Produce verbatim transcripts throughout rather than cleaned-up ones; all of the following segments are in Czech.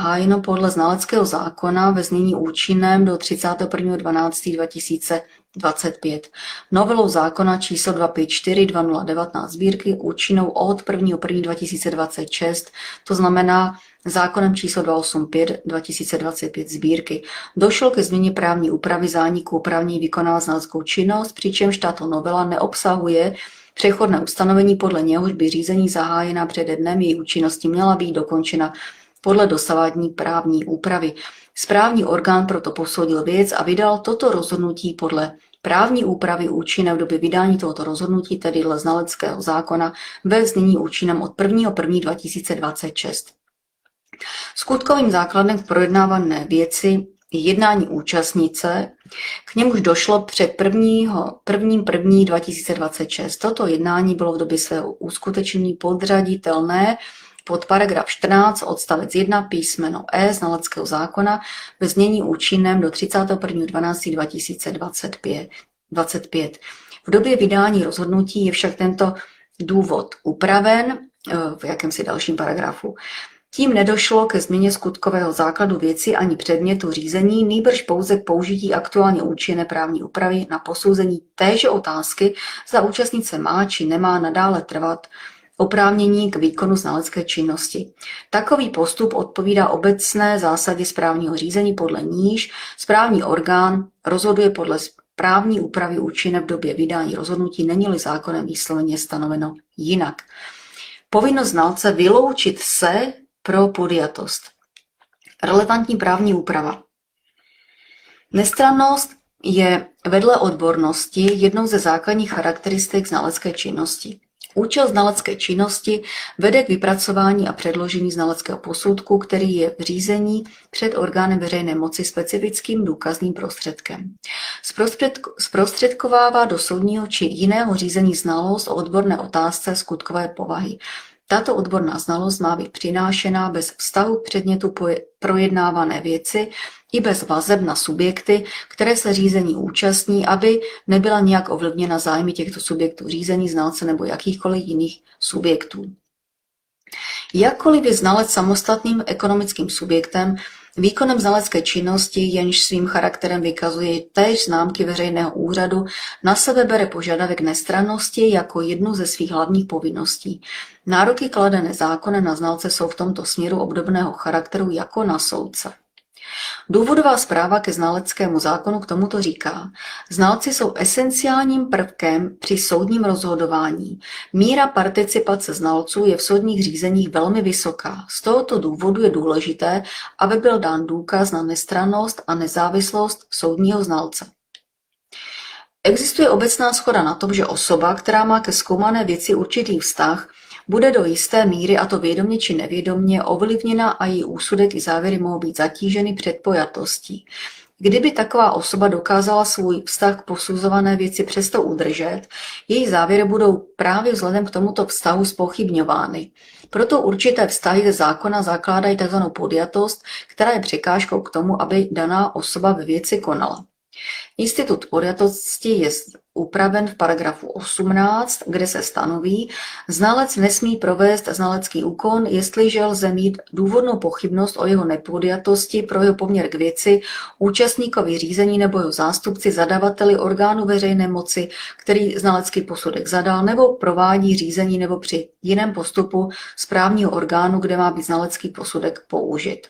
zahájeno podle znaleckého zákona ve znění účinném do třicátého prvního dvanáctého dva tisíce dvacet pět. Novelou zákona číslo dvě pět čtyři dva nula devatenáct sbírky účinnou od prvního prvního dva tisíce dvacet šest, to znamená zákonem číslo dvě osm pět dva tisíce dvacet pět sbírky. Došlo ke změně právní úpravy zániku oprávnění vykonávat znaleckou činnost, přičemž tato novela neobsahuje přechodné ustanovení, podle něhož by řízení zahájená přede dnem její účinnosti měla být dokončena podle dosavadní právní úpravy. Správní orgán proto posoudil věc a vydal toto rozhodnutí podle právní úpravy účinné v době vydání tohoto rozhodnutí, tedy dle znaleckého zákona, ve znění účinném od prvního prvního dva tisíce dvacet šest. Skutkovým základem k projednávané věci je jednání účastnice, k němuž došlo před prvního prvním prvním dva tisíce dvacet šest. Toto jednání bylo v době svého uskutečnění podřaditelné pod paragraf čtrnáct odstavec jedna písmeno E znaleckého zákona ve znění účinném do třicátého prvního dvanáctého dva tisíce dvacet pět. V době vydání rozhodnutí je však tento důvod upraven v jakémsi dalším paragrafu. Tím nedošlo ke změně skutkového základu věci ani předmětu řízení, nýbrž pouze k použití aktuálně účinné právní úpravy na posouzení téže otázky, zda účastnice má či nemá nadále trvat oprávnění k výkonu znalecké činnosti. Takový postup odpovídá obecné zásadě správního řízení, podle níž správní orgán rozhoduje podle právní úpravy účinné v době vydání rozhodnutí, není-li zákonem výslovně stanoveno jinak. Povinnost znalce vyloučit se pro podjatost. Relevantní právní úprava. Nestrannost je vedle odbornosti jednou ze základních charakteristik znalecké činnosti. Účel znalecké činnosti vede k vypracování a předložení znaleckého posudku, který je v řízení před orgánem veřejné moci specifickým důkazným prostředkem. Zprostředkovává do soudního či jiného řízení znalost o odborné otázce skutkové povahy. Tato odborná znalost má být přinášená bez vztahu k předmětu projednávané věci i bez vazeb na subjekty, které se řízení účastní, aby nebyla nijak ovlivněna zájmy těchto subjektů řízení, znalce nebo jakýchkoliv jiných subjektů. Jakkoliv je znalec samostatným ekonomickým subjektem, výkonem znalecké činnosti, jenž svým charakterem vykazuje též známky veřejného úřadu, na sebe bere požadavek nestrannosti jako jednu ze svých hlavních povinností. Nároky kladené zákonem na znalce jsou v tomto směru obdobného charakteru jako na soudce. Důvodová zpráva ke znaleckému zákonu k tomuto říká: znalci jsou esenciálním prvkem při soudním rozhodování. Míra participace znalců je v soudních řízeních velmi vysoká. Z tohoto důvodu je důležité, aby byl dán důkaz na nestrannost a nezávislost soudního znalce. Existuje obecná shoda na tom, že osoba, která má ke zkoumané věci určitý vztah, bude do jisté míry, a to vědomě či nevědomě, ovlivněna a její úsudek i závěry mohou být zatíženy předpojatostí. Kdyby taková osoba dokázala svůj vztah k posuzované věci přesto udržet, její závěry budou právě vzhledem k tomuto vztahu zpochybňovány. Proto určité vztahy ze zákona zakládají tzv. Podjatost, která je překážkou k tomu, aby daná osoba ve věci konala. Institut podjatosti je upraven v paragrafu osmnáct, kde se stanoví: znalec nesmí provést znalecký úkon, jestliže lze mít důvodnou pochybnost o jeho nepodjatosti pro jeho poměr k věci, účastníkovi řízení nebo jeho zástupci, zadavateli orgánu veřejné moci, který znalecký posudek zadal, nebo provádí řízení nebo při jiném postupu správního orgánu, kde má být znalecký posudek použit.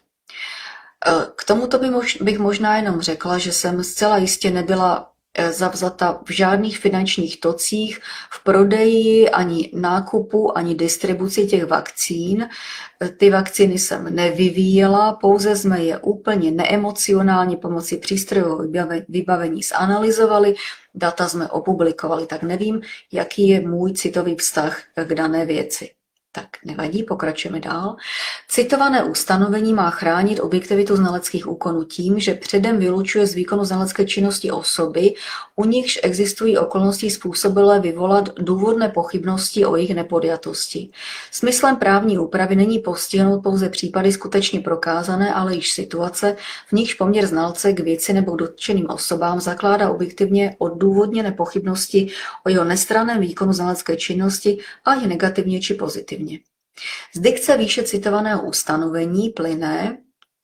K tomuto bych možná jenom řekla, že jsem zcela jistě nebyla zavzata v žádných finančních tocích, v prodeji, ani nákupu, ani distribuci těch vakcín. Ty vakcíny jsem nevyvíjela, pouze jsme je úplně neemocionálně pomocí přístrojového vybavení zanalyzovali, data jsme opublikovali, tak nevím, jaký je můj citový vztah k dané věci. Tak nevadí, pokračujeme dál. Citované ustanovení má chránit objektivitu znaleckých úkonů tím, že předem vylučuje z výkonu znalecké činnosti osoby, u nichž existují okolnosti způsobilé vyvolat důvodné pochybnosti o jejich nepodjatosti. Smyslem právní úpravy není postihnout pouze případy skutečně prokázané, ale již situace, v nichž poměr znalce k věci nebo k dotčeným osobám zakládá objektivně odůvodněné pochybnosti o jeho nestranném výkonu znalecké činnosti a je negativně či pozitivně. Z dikce výše citovaného ustanovení plyne,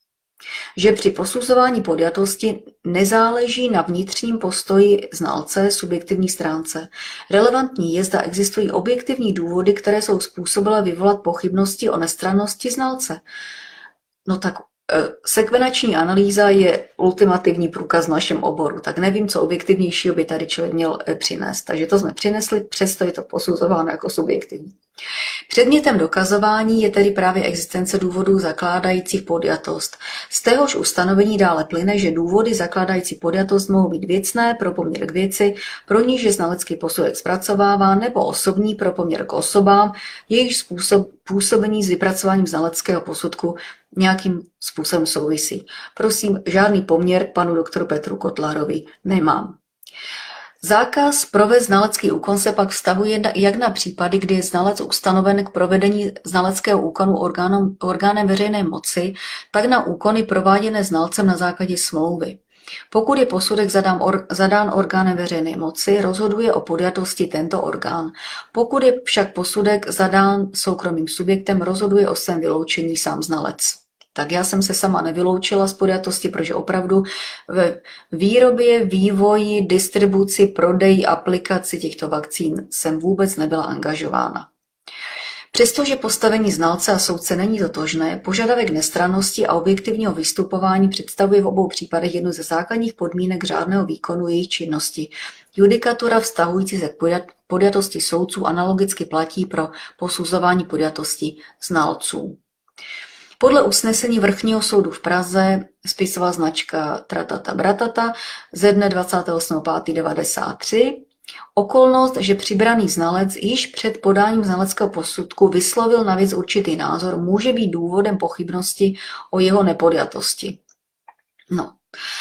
že při posuzování podjatosti nezáleží na vnitřním postoji znalce, subjektivní stránce. Relevantní je, zda existují objektivní důvody, které jsou způsobilé vyvolat pochybnosti o nestrannosti znalce. No tak sekvenační analýza je ultimativní průkaz v našem oboru, tak nevím, co objektivnějšího by tady člověk měl přinést. Takže to jsme přinesli, přesto je to posuzováno jako subjektivní. Předmětem dokazování je tedy právě existence důvodů zakládajících podjatost. Z téhož ustanovení dále plyne, že důvody zakládající podjatost mohou být věcné pro poměr k věci, pro níž je znalecký posudek zpracováván, nebo osobní pro poměr k osobám, jejich způsob působení s vypracováním znaleckého posudku nějakým způsobem souvisí. Prosím, žádný poměr k panu doktoru Petru Kotlarovi nemám. Zákaz provést znalecký úkon se pak vztahuje jak na případy, kdy je znalec ustanoven k provedení znaleckého úkonu orgánem, orgánem veřejné moci, tak na úkony prováděné znalcem na základě smlouvy. Pokud je posudek zadán, or, zadán orgánem veřejné moci, rozhoduje o podjatosti tento orgán. Pokud je však posudek zadán soukromým subjektem, rozhoduje o svém vyloučení sám znalec. Tak já jsem se sama nevyloučila z podjatosti, protože opravdu ve výrobě, vývoji, distribuci, prodeji, aplikaci těchto vakcín jsem vůbec nebyla angažována. Přestože postavení znalce a soudce není totožné, požadavek nestrannosti a objektivního vystupování představuje v obou případech jednu ze základních podmínek řádného výkonu jejich činnosti. Judikatura vztahující se k podjatosti soudců analogicky platí pro posuzování podjatosti znalců. Podle usnesení Vrchního soudu v Praze, spisová značka Tratata Bratata ze dne dvacátého osmého pátého devadesát tři, okolnost, že přibraný znalec již před podáním znaleckého posudku vyslovil na věc určitý názor, může být důvodem pochybnosti o jeho nepodjatosti. No.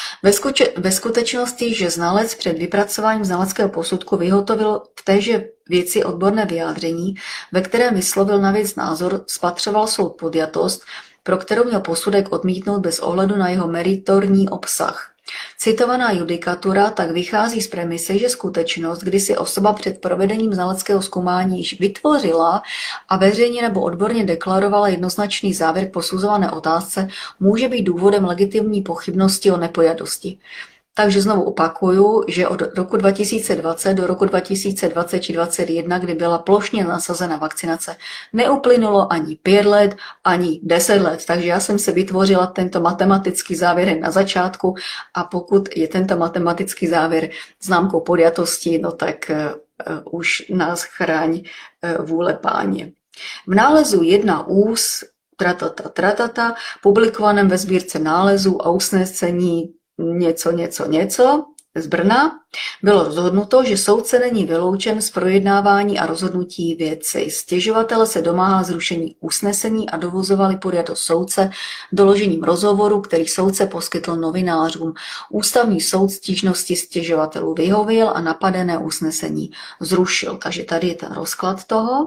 Ve skutečnosti, že znalec před vypracováním znaleckého posudku vyhotovil v téže věci odborné vyjádření, ve kterém vyslovil na věc názor, spatřoval soud podjatost, pro kterou měl posudek odmítnout bez ohledu na jeho meritorní obsah. Citovaná judikatura tak vychází z premisy, že skutečnost, kdy si osoba před provedením znaleckého zkoumání již vytvořila a veřejně nebo odborně deklarovala jednoznačný závěr k posuzované otázce, může být důvodem legitimní pochybnosti o nepodjatosti. Takže znovu opakuju, že od roku dva tisíce dvacet do roku dva tisíce dvacet či dvacet dvacet jedna, kdy byla plošně nasazena vakcinace, neuplynulo ani pět let, ani deset let. Takže já jsem se vytvořila tento matematický závěr na začátku a pokud je tento matematický závěr známkou podjatosti, no tak uh, už nás chráň uh, vůle Páně. V nálezu jedna ús, tratata, tratata, publikovaném ve sbírce nálezů a usnesení něco, něco, něco z Brna, bylo rozhodnuto, že soudce není vyloučen z projednávání a rozhodnutí věci. Stěžovatele se domáhal zrušení usnesení a dovozovali podjatost soudce doložením rozhovoru, který soudce poskytl novinářům. Ústavní soud stížnosti stěžovatelů vyhověl a napadené usnesení zrušil. Takže tady je ten rozklad toho.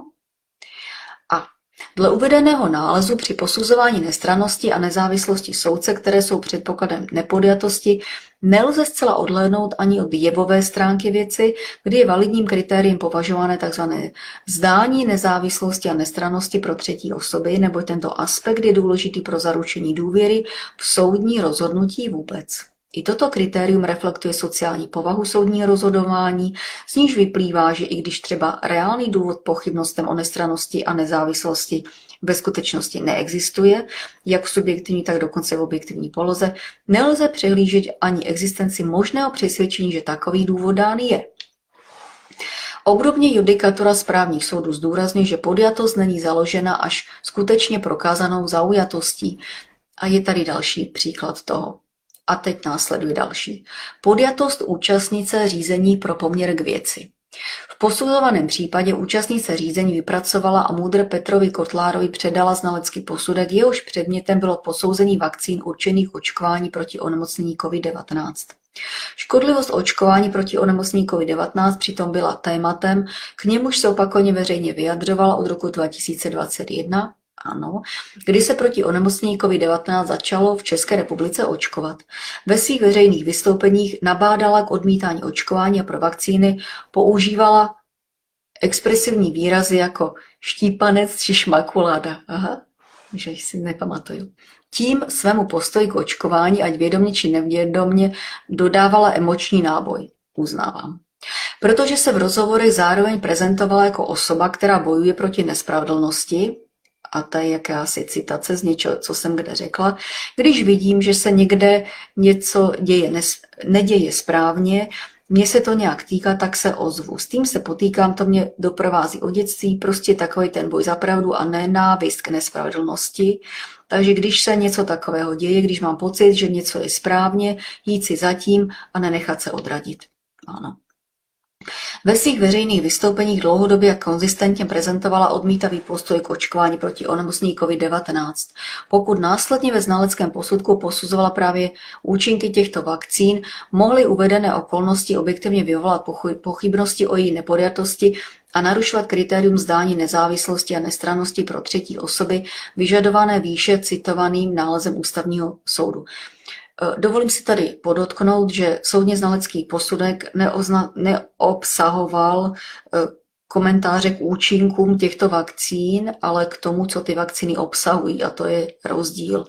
A dle uvedeného nálezu při posuzování nestrannosti a nezávislosti soudce, které jsou předpokladem nepodjatosti, nelze zcela odhlédnout ani od jevové stránky věci, kdy je validním kritériem považované tzv. Zdání nezávislosti a nestrannosti pro třetí osoby, nebo tento aspekt je důležitý pro zaručení důvěry v soudní rozhodnutí vůbec. I toto kritérium reflektuje sociální povahu soudního rozhodování, z níž vyplývá, že i když třeba reálný důvod pochybnostem o nestrannosti a nezávislosti ve skutečnosti neexistuje, jak v subjektivní, tak dokonce v objektivní poloze, nelze přehlížet ani existenci možného přesvědčení, že takový důvod dán je. Obdobně judikatura správních soudů zdůrazňuje, že podjatost není založena až skutečně prokázanou zaujatostí. A je tady další příklad toho. A teď následuje další. Podjatost účastnice řízení pro poměr k věci. V posuzovaném případě účastnice řízení vypracovala a MUDr. Petrovi Kotlárovi předala znalecký posudek, jehož předmětem bylo posouzení vakcín určených očkování proti onemocnění COVID devatenáct. Škodlivost očkování proti onemocnění COVID devatenáct přitom byla tématem, k němuž se opakovaně veřejně vyjadřovala od roku dva tisíce dvacet jedna, ano, kdy se proti onemocnění COVID devatenáct začalo v České republice očkovat. Ve svých veřejných vystoupeních nabádala k odmítání očkování a pro vakcíny používala expresivní výrazy jako štípanec či šmakuláda. Aha, že si nepamatuju. Tím svému postoji k očkování, ať vědomě či nevědomě, dodávala emoční náboj, uznávám. Protože se v rozhovorech zároveň prezentovala jako osoba, která bojuje proti nespravedlnosti, a to je jakási citace z něčeho, co jsem kde řekla, když vidím, že se někde něco děje, neděje správně, mně se to nějak týká, tak se ozvu. S tím se potýkám, to mě doprovází od dětství, prostě takový ten boj za pravdu a nenávist k nespravedlnosti. Takže když se něco takového děje, když mám pocit, že něco je správně, jít si zatím a nenechat se odradit. Ano. Ve svých veřejných vystoupeních dlouhodobě a konzistentně prezentovala odmítavý postoj k očkování proti onemocnění covid devatenáct. Pokud následně ve znaleckém posudku posuzovala právě účinky těchto vakcín, mohly uvedené okolnosti objektivně vyvolat pochybnosti o její nepodjatosti a narušovat kritérium zdání nezávislosti a nestrannosti pro třetí osoby vyžadované výše citovaným nálezem Ústavního soudu. Dovolím si tady podotknout, že soudně znalecký posudek neozna, neobsahoval komentáře k účinkům těchto vakcín, ale k tomu, co ty vakcíny obsahují, a to je rozdíl.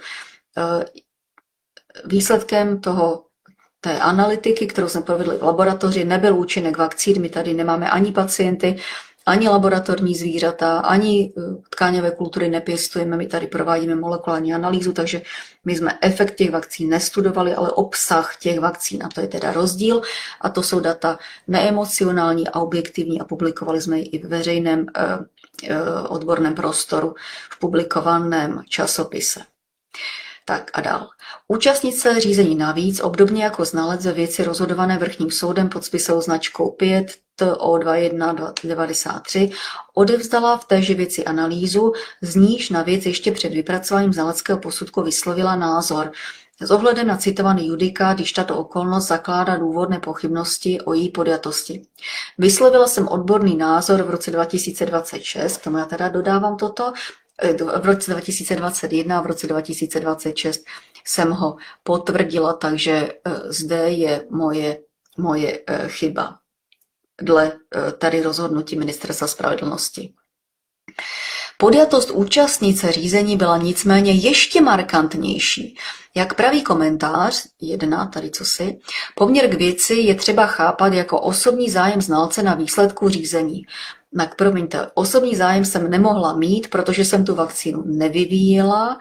Výsledkem toho, té analytiky, kterou jsme provedli v laboratoři, nebyl účinek vakcín. My tady nemáme ani pacienty, ani laboratorní zvířata, ani tkáňové kultury nepěstujeme, my tady provádíme molekulární analýzu, takže my jsme efekt těch vakcín nestudovali, ale obsah těch vakcín, a to je teda rozdíl, a to jsou data neemocionální a objektivní a publikovali jsme ji i v veřejném eh, eh, odborném prostoru v publikovaném časopise. Tak a dál. Účastnice řízení navíc, obdobně jako znalec ve věci rozhodované vrchním soudem pod spisovou značkou pět T O dvacet jedna devadesát tři, odevzdala v téže věci analýzu, z níž na věc ještě před vypracováním znaleckého posudku vyslovila názor. S ohledem na citovaný judikát, když tato okolnost zakládá důvodné pochybnosti o její podjatosti. Vyslovila jsem odborný názor v roce dva tisíce dvacet šest, k tomu já teda dodávám toto, v roce dva tisíce dvacet jedna a v roce dva tisíce dvacet šest jsem ho potvrdila, takže zde je moje, moje chyba dle tady rozhodnutí Ministerstva spravedlnosti. Podjatost účastnice řízení byla nicméně ještě markantnější. Jak praví komentář, jedna, tady co si, poměr k věci je třeba chápat jako osobní zájem znalce na výsledku řízení. Tak promiňte, osobní zájem jsem nemohla mít, protože jsem tu vakcínu nevyvíjela,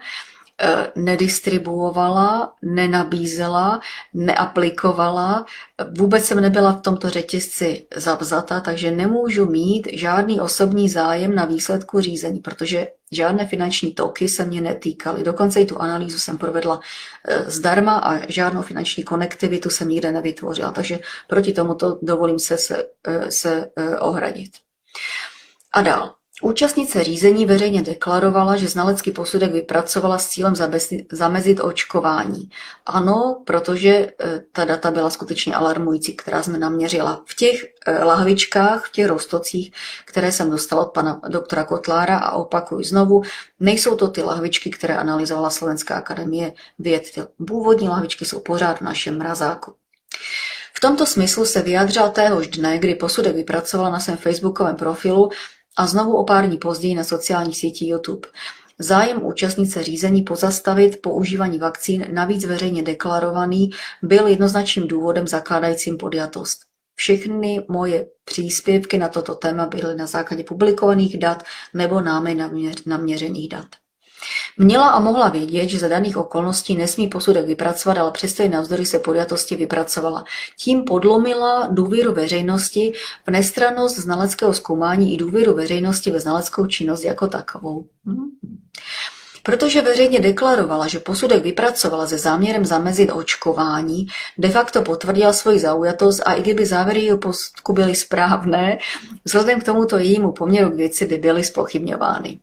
nedistribuovala, nenabízela, neaplikovala, vůbec jsem nebyla v tomto řetězci zavzata, takže nemůžu mít žádný osobní zájem na výsledku řízení, protože žádné finanční toky se mě netýkaly. Dokonce i tu analýzu jsem provedla zdarma a žádnou finanční konektivitu jsem nikde nevytvořila, takže proti tomuto dovolím se, se, se ohradit. A dál. Účastnice řízení veřejně deklarovala, že znalecký posudek vypracovala s cílem zamezit očkování. Ano, protože ta data byla skutečně alarmující, která jsme naměřila. V těch lahvičkách, v těch roztocích, které jsem dostala od pana doktora Kotlára, a opakuju znovu, nejsou to ty lahvičky, které analyzovala Slovenská akademie věd. Ty původní lahvičky jsou pořád v našem mrazáku. V tomto smyslu se vyjádřila téhož dne, kdy posudek vypracovala na svém facebookovém profilu a znovu o pár dní později na sociálních sítích YouTube. Zájem účastnice řízení pozastavit používání vakcín, navíc veřejně deklarovaný, byl jednoznačným důvodem zakládajícím podjatost. Všechny moje příspěvky na toto téma byly na základě publikovaných dat nebo námi naměřených dat. Měla a mohla vědět, že za daných okolností nesmí posudek vypracovat, ale přesto i navzdory se podjatosti vypracovala. Tím podlomila důvěru veřejnosti v nestrannost znaleckého zkoumání i důvěru veřejnosti ve znaleckou činnost jako takovou. Hmm. Protože veřejně deklarovala, že posudek vypracovala se záměrem zamezit očkování, de facto potvrdila svoji zaujatost a i kdyby závěry jeho posudku byly správné, vzhledem k tomuto jejímu poměru k věci by byly zpochybňovány.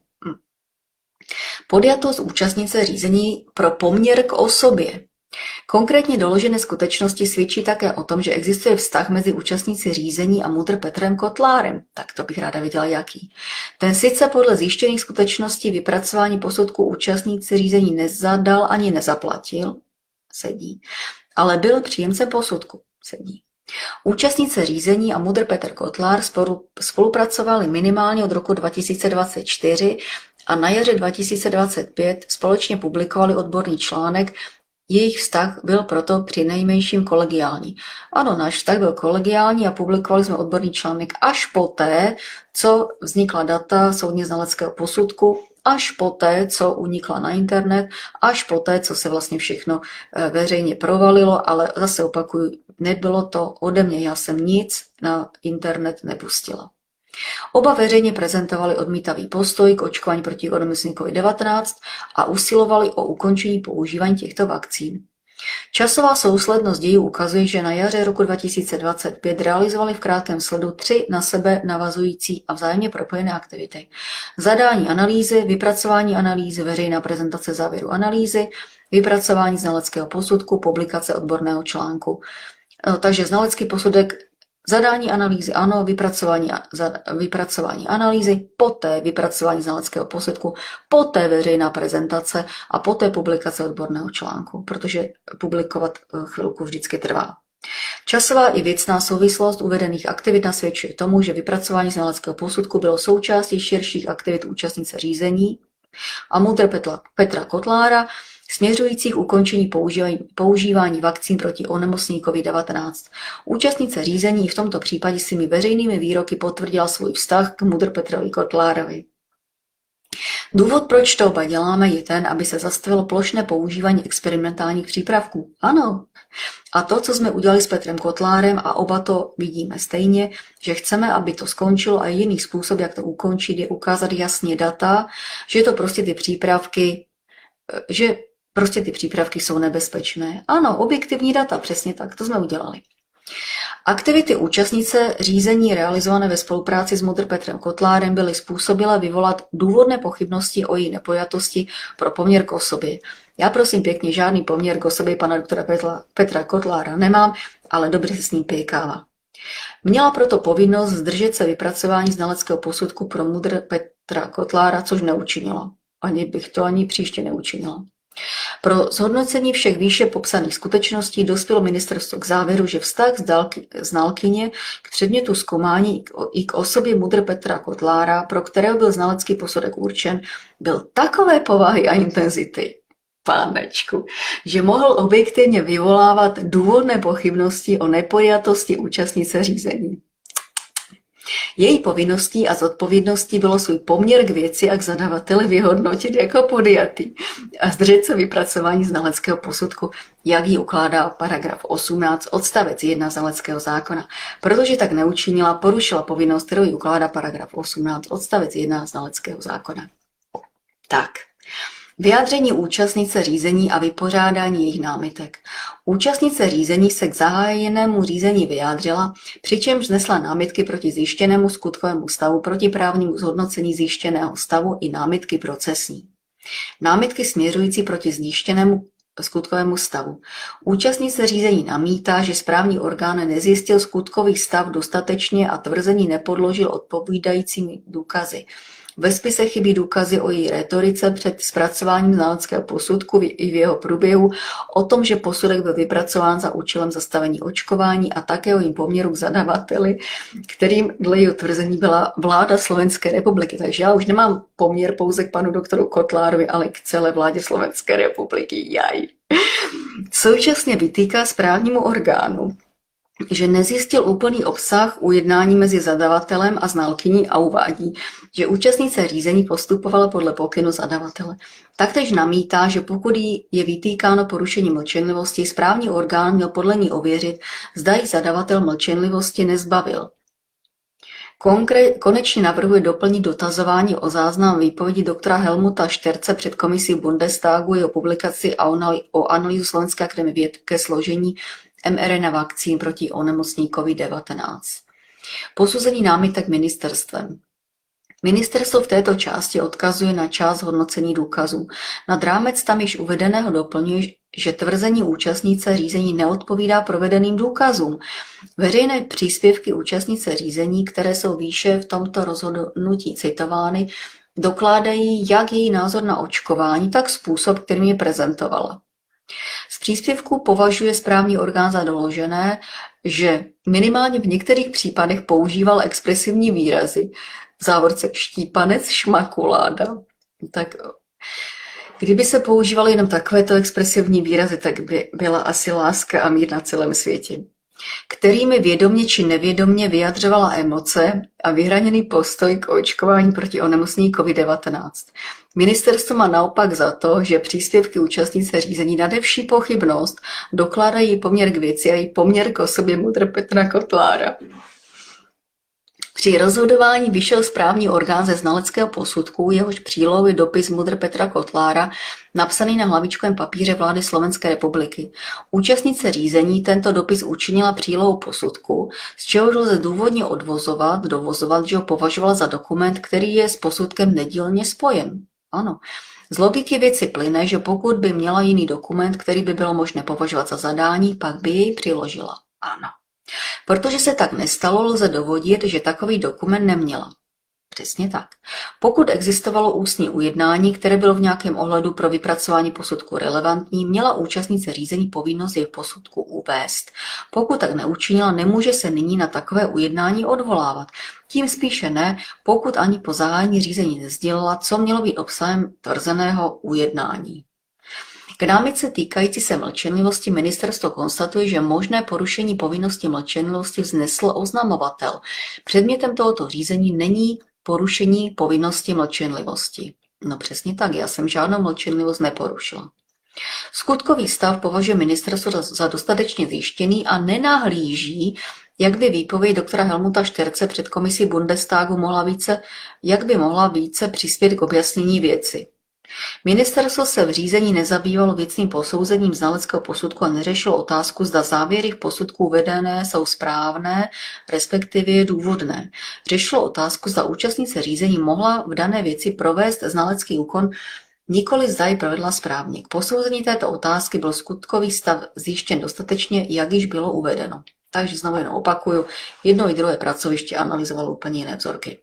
Podjatost účastnice řízení pro poměr k osobě. Konkrétně doložené skutečnosti svědčí také o tom, že existuje vztah mezi účastníci řízení a MUDr. Petrem Kotlárem. Tak to bych ráda viděla jaký. Ten sice podle zjištěných skutečností vypracování posudku účastníci řízení nezadal ani nezaplatil, sedí, ale byl příjemcem posudku, sedí. Účastnice řízení a MUDr. Petr Kotlár spolu, spolupracovali minimálně od roku dva tisíce dvacet čtyři a na jaře dva tisíce dvacet pět společně publikovali odborný článek. Jejich vztah byl proto přinejmenším kolegiální. Ano, náš vztah byl kolegiální a publikovali jsme odborný článek až poté, co vznikla data soudně znaleckého posudku, až poté, co unikla na internet, až poté, co se vlastně všechno veřejně provalilo, ale zase opakuju, nebylo to ode mě, já jsem nic na internet nepustila. Oba veřejně prezentovali odmítavý postoj k očkování proti onemocnění COVID devatenáct a usilovali o ukončení používání těchto vakcín. Časová souslednost dějů ukazuje, že na jaře roku dva tisíce dvacet pět realizovali v krátkém sledu tři na sebe navazující a vzájemně propojené aktivity. Zadání analýzy, vypracování analýzy, veřejná prezentace závěru analýzy, vypracování znaleckého posudku, publikace odborného článku. Takže znalecký posudek, zadání analýzy, ano, vypracování, vypracování analýzy, poté vypracování znaleckého posudku, poté veřejná prezentace a poté publikace odborného článku, protože publikovat chvilku vždycky trvá. Časová i věcná souvislost uvedených aktivit nasvědčuje tomu, že vypracování znaleckého posudku bylo součástí širších aktivit účastnice řízení a MUDr. Petra, Petra Kotlára, směřujících ukončení používání, používání vakcín proti onemocnění COVID devatenáct. Účastnice řízení v tomto případě svými veřejnými výroky potvrdila svůj vztah k MUDr. Petrovi Kotlárovi. Důvod, proč to oba děláme, je ten, aby se zastavilo plošné používání experimentálních přípravků. Ano. A to, co jsme udělali s Petrem Kotlárem, a oba to vidíme stejně, že chceme, aby to skončilo, a jiný způsob, jak to ukončit, je ukázat jasně data, že to prostě ty přípravky, že prostě ty přípravky jsou nebezpečné. Ano, objektivní data, přesně tak, to jsme udělali. Aktivity účastnice řízení realizované ve spolupráci s MUDr. Petrem Kotlárem byly způsobila vyvolat důvodné pochybnosti o její nepojatosti pro poměr k osobě. Já prosím pěkně žádný poměr k osobě pana doktora Petra, Petra Kotlára nemám, ale dobře se s ním pije káva. Měla proto povinnost zdržet se vypracování znaleckého posudku pro MUDr. Petra Kotlára, což neučinila. Ani bych to ani příště neučinila. Pro zhodnocení všech výše popsaných skutečností dospělo ministerstvo k závěru, že vztah znalkyně k předmětu zkoumání i k osobě MUDr. Petra Kotlára, pro kterého byl znalecký posudek určen, byl takové povahy a intenzity, pánečku, že mohl objektivně vyvolávat důvodné pochybnosti o nepojatosti účastnice řízení. Její povinností a zodpovědností bylo svůj poměr k věci a k zadavateli vyhodnotit jako podjatý a zdržet se vypracování znaleckého posudku, jak ji ukládá paragraf osmnáct odstavec jedna znaleckého zákona. Protože tak neučinila, porušila povinnost, kterou ji ukládá paragraf osmnáct odstavec jedna znaleckého zákona. Tak. Vyjádření účastnice řízení a vypořádání jejich námitek. Účastnice řízení se k zahájenému řízení vyjádřila, přičemž vznesla námitky proti zjištěnému skutkovému stavu, proti právnímu zhodnocení zjištěného stavu i námitky procesní. Námitky směřující proti zjištěnému skutkovému stavu. Účastnice řízení namítá, že správní orgán nezjistil skutkový stav dostatečně a tvrzení nepodložil odpovídajícími důkazy. Ve spise chybí důkazy o její rétorice před zpracováním znaleckého posudku i v jeho průběhu, o tom, že posudek byl vypracován za účelem zastavení očkování a také o jejím poměru k zadavateli, kterým dle jeho tvrzení byla vláda Slovenské republiky. Takže já už nemám poměr pouze k panu doktoru Kotlárovi, ale k celé vládě Slovenské republiky. Jaj. Současně vytýká správnímu orgánu, že nezjistil úplný obsah ujednání mezi zadavatelem a znalkyní a uvádí, že účastnice řízení postupovala podle pokynu zadavatele. Taktéž namítá, že pokud jí je vytýkáno porušení mlčenlivosti, správní orgán měl podle ní ověřit, zda jí zadavatel mlčenlivosti nezbavil. Konkré- konečně navrhuje doplnit dotazování o záznam výpovědi doktora Helmuta Šterce před komisí Bundestagu, jeho publikaci a o analýzu Slovenské akademie věd ke složení mRNA vakcín proti onemocnění COVID devatenáct. Posuzení námitek ministerstvem. Ministerstvo v této části odkazuje na část hodnocení důkazů. Nad rámec tam již uvedeného doplňuje, že tvrzení účastnice řízení neodpovídá provedeným důkazům. Veřejné příspěvky účastnice řízení, které jsou výše v tomto rozhodnutí citovány, dokládají jak její názor na očkování, tak způsob, kterým je prezentovala. Z příspěvku považuje správní orgán za doložené, že minimálně v některých případech používal expresivní výrazy, v závorce štípanec, šmakuláda, Tak kdyby se používaly jenom takovéto expresivní výrazy, tak by byla asi láska a mír na celém světě, kterými vědomě či nevědomě vyjadřovala emoce a vyhraněný postoj k očkování proti onemocnění covid devatenáct. Ministerstvo má naopak za to, že příspěvky účastnice řízení nade vší pochybnost dokládají její poměr k věci a její poměr k osobě MUDr. Petra Kotlára. Při rozhodování vyšel správní orgán ze znaleckého posudku, jehož přílohou je dopis MUDr. Petra Kotlára, napsaný na hlavičkovém papíře vlády Slovenské republiky. Účastnice řízení tento dopis učinila přílohou posudku, z čehož lze důvodně odvozovat, dovozovat, že ho považovala za dokument, který je s posudkem nedílně spojen. Ano. Z logiky věci plyne, že pokud by měla jiný dokument, který by bylo možné považovat za zadání, pak by jej přiložila. Ano. Protože se tak nestalo, lze dovodit, že takový dokument neměla. Přesně tak. Pokud existovalo ústní ujednání, které bylo v nějakém ohledu pro vypracování posudku relevantní, měla účastnice řízení povinnost jej v posudku uvést. Pokud tak neučinila, nemůže se nyní na takové ujednání odvolávat. Tím spíše ne, pokud ani po zahájení řízení nesdělila, co mělo být obsahem tvrzeného ujednání. K námitce týkající se mlčenlivosti ministerstvo konstatuje, že možné porušení povinnosti mlčenlivosti vznesl oznamovatel. Předmětem tohoto řízení není porušení povinnosti mlčenlivosti. No přesně tak, já jsem žádnou mlčenlivost neporušila. Skutkový stav považuje ministerstvo za dostatečně zjištěný a nenahlíží, jak by výpověď doktora Helmuta Šterce před komisí Bundestagu mohla více, jak by mohla více přispět k objasnění věci. Ministerstvo se v řízení nezabývalo věcným posouzením znaleckého posudku a neřešilo otázku, zda závěry v posudku uvedené jsou správné, respektive důvodné. Řešilo otázku, zda účastnice řízení mohla v dané věci provést znalecký úkon, nikoli zda ji provedla správně. K posouzení této otázky byl skutkový stav zjištěn dostatečně, jak již bylo uvedeno. Takže znovu jen opakuju, jedno i druhé pracoviště analyzovalo úplně jiné vzorky.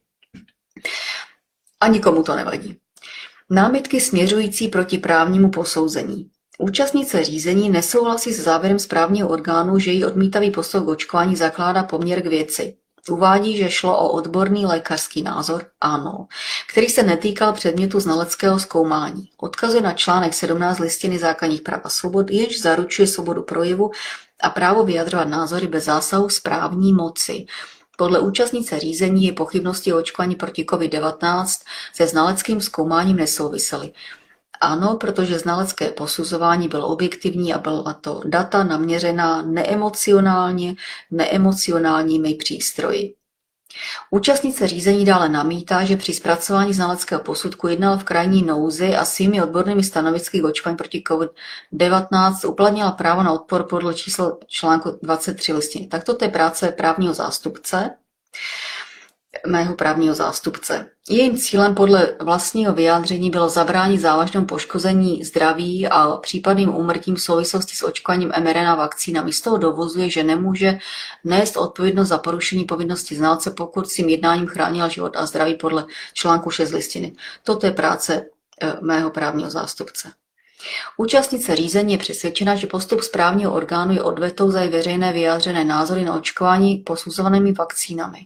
A nikomu to nevadí. Námitky směřující proti právnímu posouzení. Účastnice řízení nesouhlasí s závěrem správního orgánu, že jí odmítavý postoj k očkování zakládá poměr k věci. Uvádí, že šlo o odborný lékařský názor, ano, který se netýkal předmětu znaleckého zkoumání. Odkazuje na článek sedmnáct Listiny základních práv a svobod, jenž zaručuje svobodu projevu a právo vyjadřovat názory bez zásahu správní moci. Podle účastnice řízení je pochybnosti o očkování proti covid devatenáct se znaleckým zkoumáním nesouvisely. Ano, protože znalecké posuzování bylo objektivní a byla to data naměřená neemocionálně, neemocionálními přístroji. Účastnice řízení dále namítá, že při zpracování znaleckého posudku jednala v krajní nouzi a svými odbornými stanovisky k očkování proti covid devatenáct uplatnila právo na odpor podle číslo článku dvacet tři listiny. Tak toto je práce právního zástupce, mého právního zástupce. Jejím cílem podle vlastního vyjádření bylo zabránit závažnému poškození zdraví a případným úmrtím v souvislosti s očkováním em er en á vakcínami. Z toho dovozuje, že nemůže nést odpovědnost za porušení povinnosti znalce, pokud svým jednáním chránila život a zdraví podle článku šest listiny. Toto je práce mého právního zástupce. Účastnice řízení je přesvědčena, že postup správního orgánu je odvetou za veřejné vyjádřené názory na očkování posuzovanými vakcínami.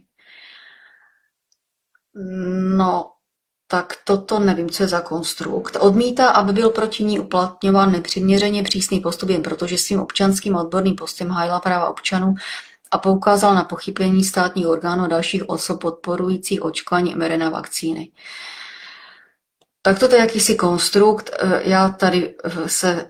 No, tak toto nevím, co je za konstrukt. Odmítá, aby byl proti ní uplatňován nepřiměřeně přísný postup jen protože svým občanským a odborným postem hájila práva občanů a poukázal na pochybení státních orgánů a dalších osob podporujících očkování em er en á vakcíny. Tak toto je jakýsi konstrukt. Já tady se...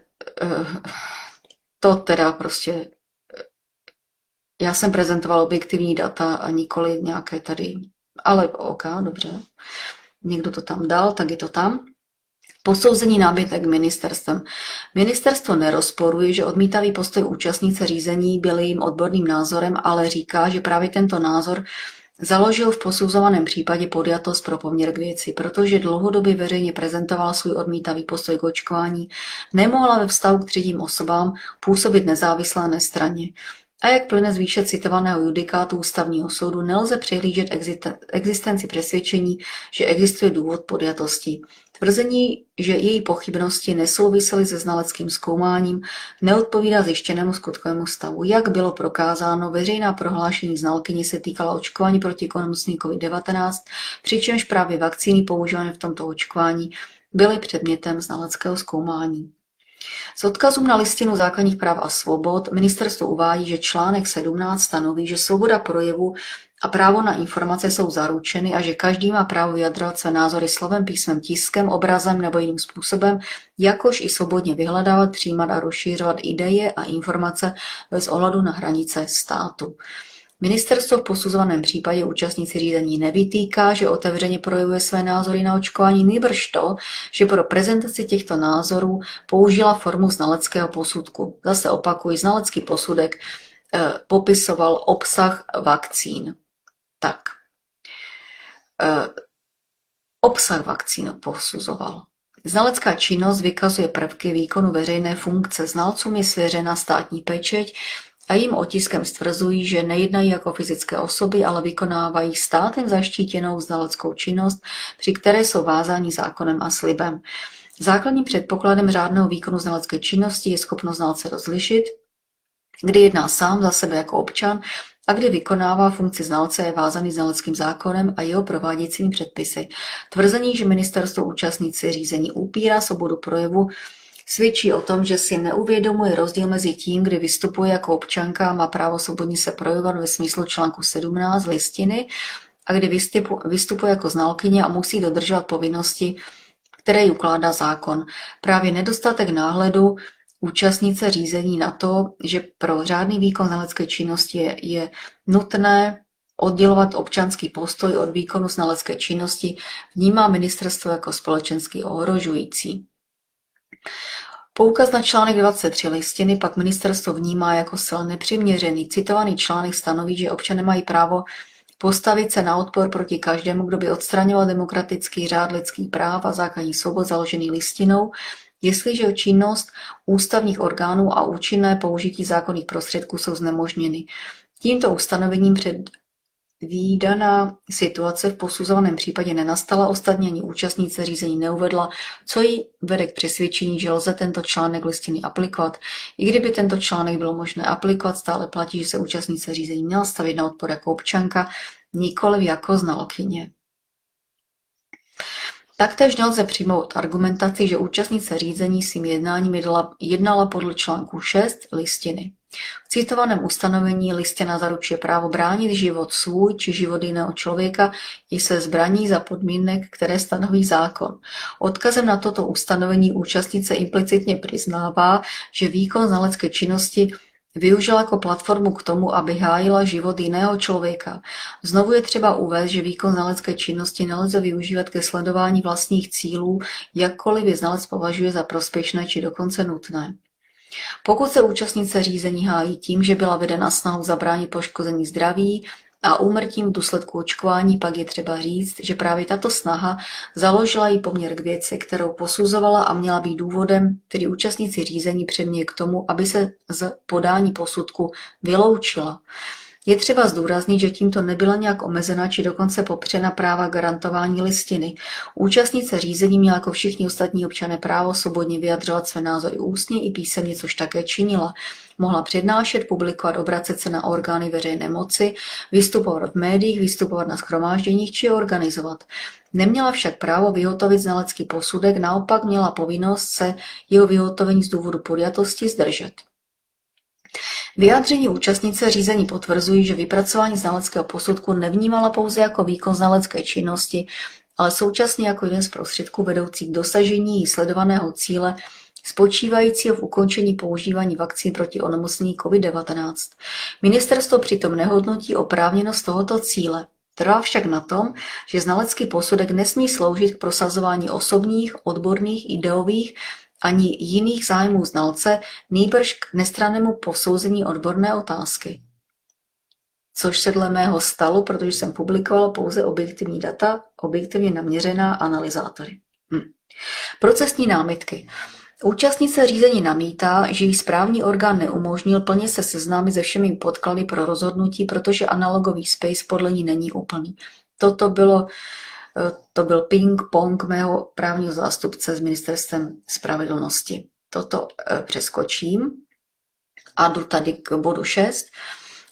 To teda prostě... Já jsem prezentoval objektivní data a nikoli nějaké tady... Ale OK, dobře. Někdo to tam dal, tak je to tam. Posouzení námitek ministerstvem. Ministerstvo nerozporuje, že odmítavý postoj účastnice řízení byl jejím odborným názorem, ale říká, že právě tento názor založil v posuzovaném případě podjatost pro poměr k věci, protože dlouhodobě veřejně prezentoval svůj odmítavý postoj k očkování, nemohla ve vztahu k třetím osobám působit nezávisle a nestranně. A jak plyne z výše citovaného judikátu ústavního soudu, nelze přehlížet existenci přesvědčení, že existuje důvod podjatosti. Tvrzení, že její pochybnosti nesouvisely se znaleckým zkoumáním, neodpovídá zjištěnému skutkovému stavu. Jak bylo prokázáno, veřejná prohlášení znalkyně se týkala očkování proti onemocnění covid devatenáct, přičemž právě vakcíny používané v tomto očkování byly předmětem znaleckého zkoumání. S odkazem na listinu základních práv a svobod ministerstvo uvádí, že článek sedmnáct stanoví, že svoboda projevu a právo na informace jsou zaručeny a že každý má právo vyjadřovat své názory slovem, písmem, tiskem, obrazem nebo jiným způsobem, jakož i svobodně vyhledávat, přijímat a rozšířovat ideje a informace bez ohledu na hranice státu. Ministerstvo v posuzovaném případě účastníci řízení nevytýká, že otevřeně projevuje své názory na očkování, nýbrž to, že pro prezentaci těchto názorů použila formu znaleckého posudku. Zase opakuji, znalecký posudek eh, popisoval obsah vakcín. Tak, eh, obsah vakcín posuzoval. Znalecká činnost vykazuje prvky výkonu veřejné funkce. Znalcům je svěřena státní pečeť a jim otiskem stvrzují, že nejednají jako fyzické osoby, ale vykonávají státem zaštítěnou znaleckou činnost, při které jsou vázáni zákonem a slibem. Základním předpokladem řádného výkonu znalecké činnosti je schopnost znalce rozlišit, kdy jedná sám za sebe jako občan a kdy vykonává funkci znalce je vázaný znaleckým zákonem a jeho prováděcími předpisy. Tvrzení, že ministerstvo účastníci řízení upírá svobodu projevu, svědčí o tom, že si neuvědomuje rozdíl mezi tím, kdy vystupuje jako občanka a má právo svobodně se projevovat ve smyslu článku sedmnáct listiny a kdy vystupuje jako znalkyně a musí dodržovat povinnosti, které jí ukládá zákon. Právě nedostatek náhledu účastnice řízení na to, že pro řádný výkon znalecké činnosti je, je nutné oddělovat občanský postoj od výkonu znalecké činnosti, vnímá ministerstvo jako společensky ohrožující. Poukaz na článek dvacet tři listiny pak ministerstvo vnímá jako zcela nepřiměřený. Citovaný článek stanoví, že občané mají právo postavit se na odpor proti každému, kdo by odstraňoval demokratický řád lidských práv a základních svobod založený listinou, jestliže činnost ústavních orgánů a účinné použití zákonných prostředků jsou znemožněny. Tímto ustanovením předvídaná situace v posuzovaném případě nenastala, ostatně ani účastnice řízení neuvedla, co jí vede k přesvědčení, že lze tento článek listiny aplikovat. I kdyby tento článek bylo možné aplikovat, stále platí, že se účastnice řízení měla stavit na odpor jako občanka, nikoliv jako znalkyně. Taktéž nelze přijmout argumentaci, že účastnice řízení svým jednáním jednala, jednala podle článku šest listiny. V citovaném ustanovení listina zaručuje právo bránit život svůj či život jiného člověka i se zbraní za podmínek, které stanoví zákon. Odkazem na toto ustanovení účastnice implicitně přiznává, že výkon znalecké činnosti využila jako platformu k tomu, aby hájila život jiného člověka. Znovu je třeba uvést, že výkon znalecké činnosti nelze využívat ke sledování vlastních cílů, jakkoliv je znalec považuje za prospěšné či dokonce nutné. Pokud se účastnice řízení hájí tím, že byla vedena snahou zabránit poškození zdraví a úmrtím v důsledku očkování, pak je třeba říct, že právě tato snaha založila jí poměr k věci, kterou posuzovala a měla být důvodem, který účastníci řízení předměje k tomu, aby se z podání posudku vyloučila. Je třeba zdůraznit, že tímto nebyla nějak omezena či dokonce popřena práva garantování listiny. Účastnice řízení měla jako všichni ostatní občané právo svobodně vyjadřovat své názory ústně i písemně, což také činila. Mohla přednášet, publikovat, obracet se na orgány veřejné moci, vystupovat v médiích, vystupovat na shromážděních či organizovat. Neměla však právo vyhotovit znalecký posudek, naopak měla povinnost se jeho vyhotovení z důvodu podjatosti zdržet. Vyjádření účastnice řízení potvrzují, že vypracování znaleckého posudku nevnímala pouze jako výkon znalecké činnosti, ale současně jako jeden z prostředků vedoucí k dosažení sledovaného cíle spočívajícího v ukončení používání vakcín proti onemocnění COVID devatenáct. Ministerstvo přitom nehodnotí oprávněnost tohoto cíle. Trvá však na tom, že znalecký posudek nesmí sloužit k prosazování osobních, odborných, ideových ani jiných zájmů znalce, nýbrž k nestrannému posouzení odborné otázky. Což se dle mého stalo, protože jsem publikovala pouze objektivní data, objektivně naměřená analyzátory. Hm. Procesní námitky. Účastnice řízení namítá, že jí správní orgán neumožnil plně se seznámit se všemi podklady pro rozhodnutí, protože analogový space podle ní není úplný. Toto bylo To byl ping-pong mého právního zástupce s ministerstvem spravedlnosti. Toto přeskočím a jdu tady k bodu šest.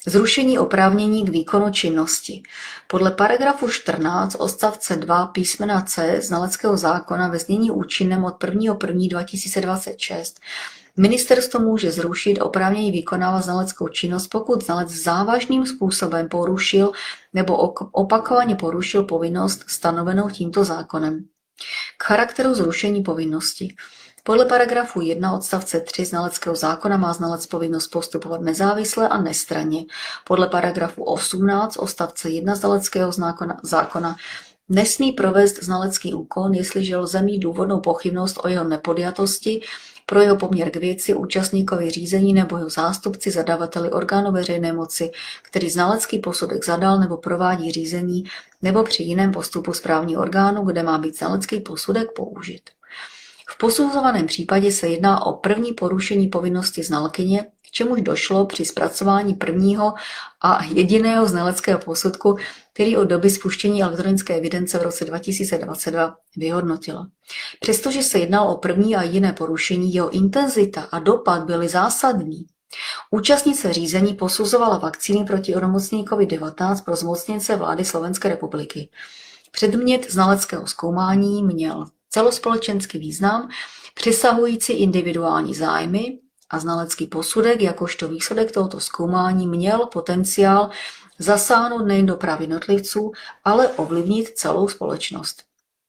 Zrušení oprávnění k výkonu činnosti. Podle paragrafu čtrnáct odstavce dva písmena C znaleckého zákona ve znění účinném od prvního prvního dva tisíce dvacet šest ministerstvo může zrušit oprávnění vykonávat znaleckou činnost, pokud znalec závažným způsobem porušil nebo opakovaně porušil povinnost stanovenou tímto zákonem. K charakteru zrušení povinnosti. Podle paragrafu jedna odstavce tři znaleckého zákona má znalec povinnost postupovat nezávisle a nestranně. Podle paragrafu osmnáct odstavce jedna znaleckého zákona, zákona nesmí provést znalecký úkon, jestliže lze mít důvodnou pochybnost o jeho nepodjatosti pro jeho poměr k věci, účastníkovi řízení nebo jeho zástupci, zadavateli orgánu veřejné moci, který znalecký posudek zadal nebo provádí řízení, nebo při jiném postupu správního orgánu, kde má být znalecký posudek použit. V posuzovaném případě se jedná o první porušení povinnosti znalkyně, k čemuž došlo při zpracování prvního a jediného znaleckého posudku, který od doby spuštění elektronické evidence v roce dva tisíce dvacet dva vyhodnotila. Přestože se jednalo o první a jiné porušení, jeho intenzita a dopad byly zásadní. Účastnice řízení posuzovala vakcíny proti onemocnění COVID devatenáct pro zmocněnce vlády Slovenské republiky. Předmět znaleckého zkoumání měl celospolečenský význam, přesahující individuální zájmy a znalecký posudek, jakožto výsledek tohoto zkoumání měl potenciál zasáhnout nejen do práv jednotlivců, ale ovlivnit celou společnost.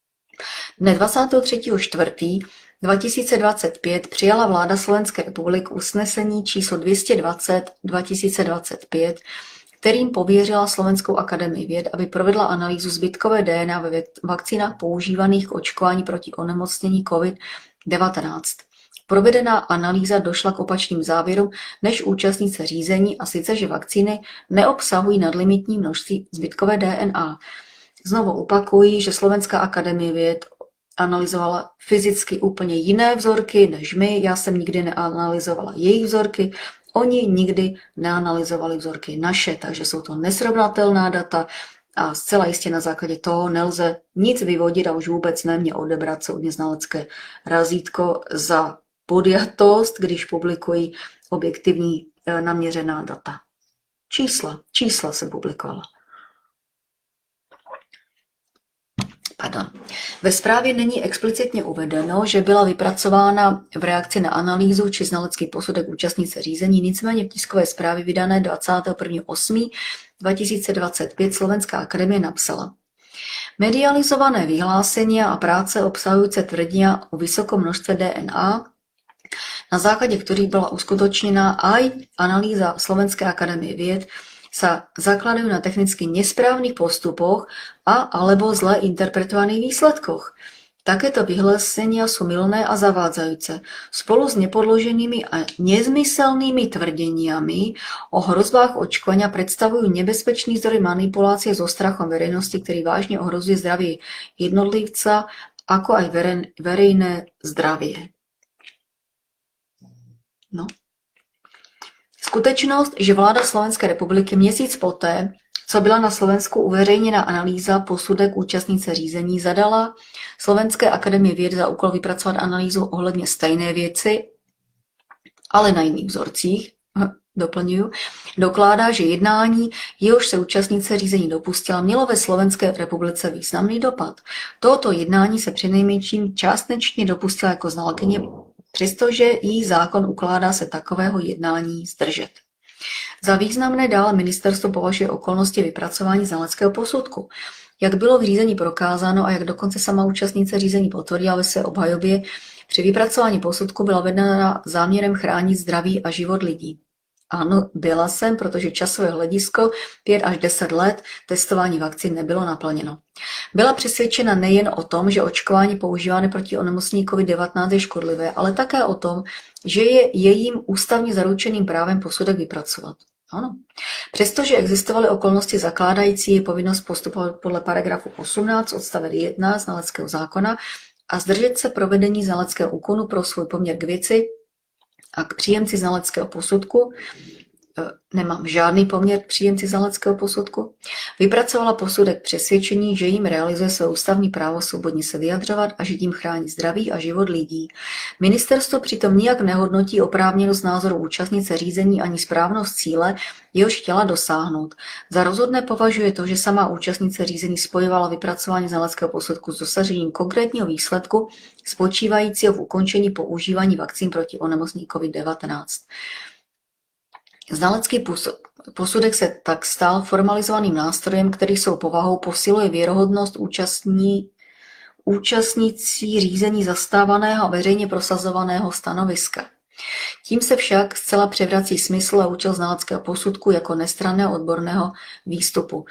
Dne dvacátého třetího čtvrtého dva tisíce dvacet pět přijala vláda Slovenské republiky usnesení číslo dvě stě dvacet dva tisíce dvacet pět, kterým pověřila Slovenskou akademii věd, aby provedla analýzu zbytkové D N A ve vakcínách používaných k očkování proti onemocnění COVID devatenáct. Provedená analýza došla k opačným závěrům než účastnice řízení, a sice, že vakcíny neobsahují nadlimitní množství zbytkové D N A. Znovu opakuji, že Slovenská akademie věd analyzovala fyzicky úplně jiné vzorky než my. Já jsem nikdy neanalyzovala jejich vzorky, oni nikdy neanalyzovali vzorky naše, takže jsou to nesrovnatelná data a zcela jistě na základě toho nelze nic vyvodit a už vůbec ne mě odebrat soudně znalecké razítko za podjatost, když publikují objektivní naměřená data. Čísla, čísla se publikovala. Pardon. Ve zprávě není explicitně uvedeno, že byla vypracována v reakci na analýzu či znalecký posudek účastnice řízení, nicméně v tiskové zprávě vydané dvacátého prvního osmého dva tisíce dvacet pět Slovenská akademie napsala: medializované vyhlásení a práce obsahující tvrdení o vysokom množstve D N A, na základě ktorých byla uskutočnená aj analýza Slovenskej akadémie vied, sa zakladajú na technicky nesprávnych postupoch a alebo zle interpretovaných výsledkoch. Takéto vyhlásenia sú mylné a zavádzajúce. Spolu s nepodloženými a nezmyselnými tvrdeniami o hrozbách očkovania predstavujú nebezpečný zdroj manipulácie so strachom verejnosti, ktorý vážne ohrozuje zdravie jednotlivca, ako aj verejné zdravie. No. Skutečnost, že vláda Slovenské republiky měsíc poté, co byla na Slovensku uveřejněna analýza posudek účastnice řízení, zadala Slovenské akademii věd za úkol vypracovat analýzu ohledně stejné věci, ale na jiných vzorcích, doplňuju, dokládá, že jednání, jehož se účastnice řízení dopustila, mělo ve Slovenské republice významný dopad. Tohoto jednání se přinejmenším částečně dopustila jako znalkyně, přestože jí zákon ukládá se takového jednání zdržet. Za významné dále ministerstvo považuje okolnosti vypracování znaleckého posudku. Jak bylo v řízení prokázáno a jak dokonce sama účastnice řízení potvrdila ve své obhajobě, při vypracování posudku byla vedena záměrem chránit zdraví a život lidí. Ano, byla jsem, protože časové hledisko pět až deset let testování vakcín nebylo naplněno. Byla přesvědčena nejen o tom, že očkování používané proti onemocnění COVID devatenáct je škodlivé, ale také o tom, že je jejím ústavně zaručeným právem posudek vypracovat. Ano. Přestože existovaly okolnosti zakládající je povinnost postupovat podle paragrafu osmnáct odstavec jedna znaleckého zákona a zdržet se provedení znaleckého úkonu pro svůj poměr k věci a k příjemci znaleckého posudku, nemám žádný poměr k příjemci znaleckého posudku. Vypracovala posudek přesvědčení, že jim realizuje své ústavní právo svobodně se vyjadřovat a že tím chrání zdraví a život lidí. Ministerstvo přitom nijak nehodnotí oprávněnost názoru účastnice řízení ani správnost cíle, jehož chtěla dosáhnout. Za rozhodné považuje to, že sama účastnice řízení spojovala vypracování znaleckého posudku s dosažením konkrétního výsledku spočívajícího v ukončení používání vakcín proti onemocnění COVID devatenáct. Znalecký posudek se tak stal formalizovaným nástrojem, který svou povahou posiluje věrohodnost účastní, účastnící řízení zastávaného a veřejně prosazovaného stanoviska. Tím se však zcela převrací smysl a účel znaleckého posudku jako nestranného odborného výstupu.